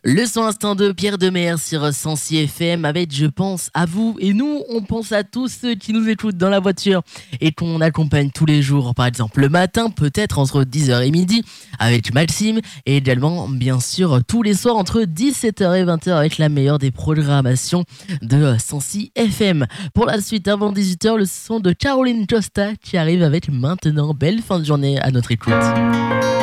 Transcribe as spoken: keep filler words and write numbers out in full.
Le son instant de Pierre Demers sur Sensi F M avec Je pense à vous. Et nous, on pense à tous ceux qui nous écoutent dans la voiture et qu'on accompagne tous les jours. Par exemple, le matin, peut-être entre dix heures et midi avec Maxime. Et également, bien sûr, tous les soirs entre dix-sept heures et vingt heures avec la meilleure des programmations de Sensi F M. Pour la suite, avant dix-huit heures, le son de Caroline Costa qui arrive avec Maintenant. Belle fin de journée à notre écoute.